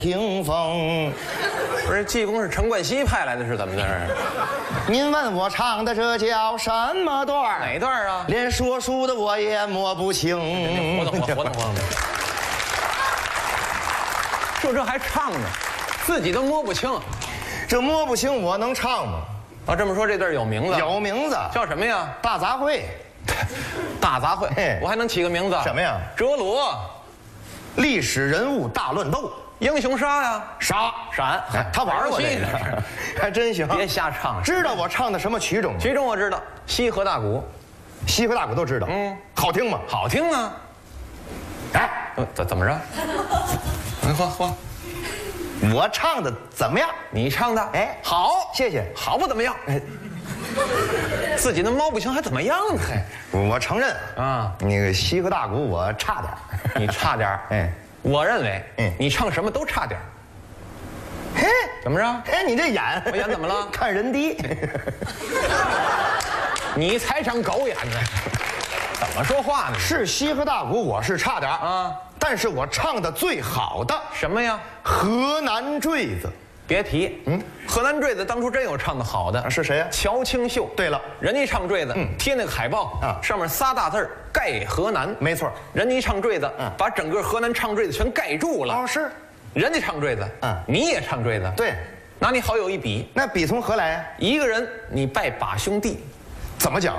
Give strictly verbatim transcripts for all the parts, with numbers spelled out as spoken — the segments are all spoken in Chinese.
听风。 不是，济公是陈冠希派来的，是怎么的？ 您问我唱的这叫什么段儿？ 哪段啊？ 连说书的我也摸不清。 活动活动活动活动。就这还唱呢，自己都摸不清。 这摸不清，我能唱吗？ 啊，这么说这段有名字？ 有名字， 叫什么呀？ 大杂烩。 大杂烩。我还能起个名字？ 什么呀？ 哲罗。 历史人物大乱斗。 英雄杀呀， 杀闪， 他玩过这个，还真行。 别瞎唱。 知道我唱的什么曲种吗？ 曲种我知道，西河大鼓， 西河大鼓都知道。嗯，好听吗？ 好听啊。哎，怎怎么着？你喝喝。 我唱的怎么样？ 你唱的哎好， 谢谢。 好不怎么样？自己那猫不行还怎么样呢？ 我承认啊，那个西河大鼓我差点。 你差点？哎。我认为，嗯，你唱什么都差点。嘿，怎么着？ 哎，你这眼， 我眼怎么了？ 看人低。 你才长狗眼呢！怎么说话呢？ 是西河大鼓，我是差点啊，但是我唱的最好的什么呀？ 河南坠子。 别提，嗯，河南坠子当初真有唱的好的， 是谁呀？ 乔清秀。对了，人家唱坠子，嗯，贴那个海报啊，上面仨大字儿盖河南。没错，人家一唱坠子，嗯，把整个河南唱坠子全盖住了。哦，是，人家唱坠子，嗯，你也唱坠子，对，拿你好友一比， 那比从何来呀？ 一个人你拜把兄弟， 怎么讲？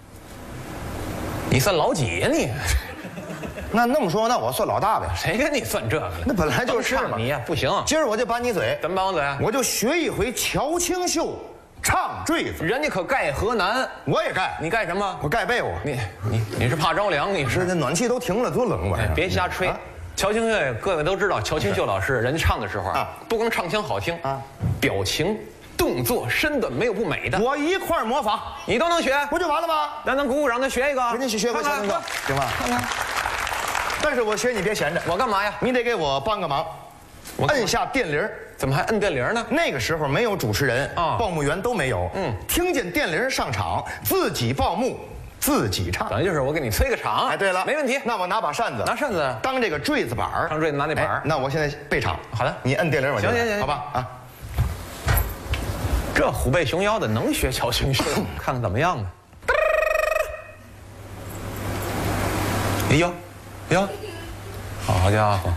你算老几呀你？ 那那么说，那我算老大呗？ 谁跟你算这个了？ 那本来就是嘛。 你呀不行， 今儿我就扳你嘴。 怎么扳我嘴啊？ 我就学一回乔清秀唱坠子。 人家可盖河南， 我也盖。 你盖什么？ 我盖被窝。 你你你是怕着凉？你是？ 那暖气都停了，多冷晚上。 别瞎吹。乔清秀，各位都知道，乔清秀老师人家唱的时候啊，不光唱腔好听啊，表情、动作、身段没有不美的。 我一块模仿， 你都能学， 不就完了吗？ 咱咱鼓鼓掌，咱学一个。 人家去学个乔清秀，行吧？看看。但是我学你别闲着， 我干嘛呀？ 你得给我帮个忙，摁下电铃。 怎么还摁电铃呢？ 那个时候没有主持人啊，报幕员都没有。嗯，听见电铃上场，自己报幕，自己唱。 等于就是我给你催个场。哎，对了，没问题。 那我拿把扇子， 拿扇子当这个坠子板儿， 当坠子拿那板儿。 那我现在备场。 好的， 你摁电铃我就。 行行行， 好吧啊。 这虎背熊腰的能学乔清秀，看看怎么样呢？哎呦！哟，好家伙！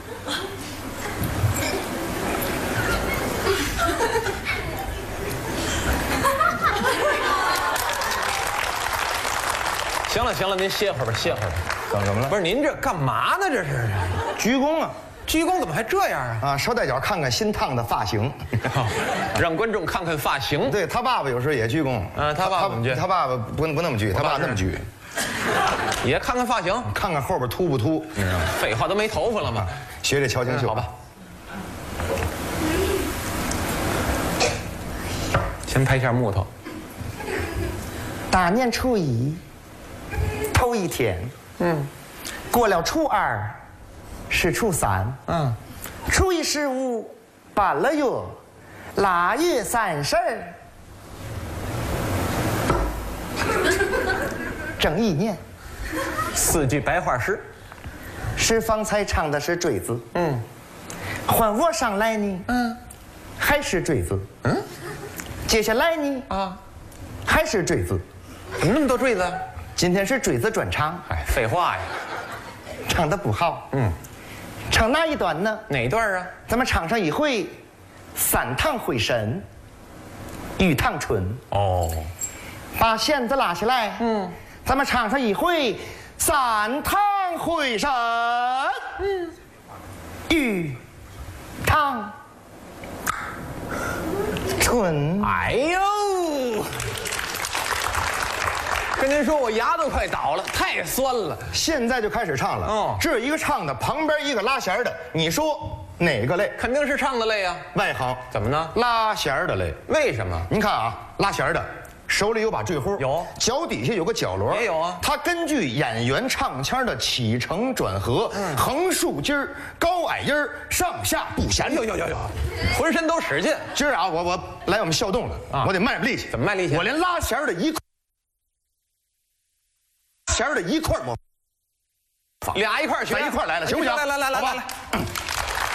行了行了，您歇会儿吧，歇会儿吧。 怎怎么了？ 不是您这干嘛呢？这是鞠躬啊！ 鞠躬怎么还这样啊？ 啊，捎带脚看看新烫的发型， 让观众看看发型。 对他爸爸有时候也鞠躬。 啊，他爸爸怎么鞠？ 他爸爸不不那么鞠，他爸那么鞠。 也看看发型， 看看后边秃不秃，你知道吗？ 废话，都没头发了吗？ 学这乔清秀， 好吧。先拍一下木头。 大年初一，头一天，嗯，过了初二，是初三，嗯，初一十五，半了月，腊月三十儿。正一年， 四句白话诗， 是方才唱的是坠子，嗯，换我上来呢，嗯，还是坠子，嗯，接下来呢，啊，还是坠子， 怎么那么多坠子？ 今天是坠子专场， 哎，废话呀， 唱的不好，嗯，唱哪一段呢？ 哪段啊？ 咱们唱上一回，三趟回神，玉堂春，哦，把弦子拉下来，嗯。咱们唱上一回，三趟回神，嗯，玉堂春。 哎呦，跟您说，我牙都快倒了，太酸了。 现在就开始唱了，哦，这一个唱的，旁边一个拉弦的，你说哪个累？ 肯定是唱的累啊。 外行怎么呢？ 拉弦的累。 为什么？ 您看啊，拉弦的。手里有把坠呼， 有脚底下有个角锣， 也有啊。 他根据演员唱腔的起承转合、嗯、横竖筋儿、高矮音儿、上下不弦， 有有有有，浑身都使劲。 今儿啊，我我来我们校动了啊，我得卖力气。 怎么卖力气？ 我连拉弦的一弦的一块模仿， 俩一块学， 咱一块来了，行不行？ 来来来来来来。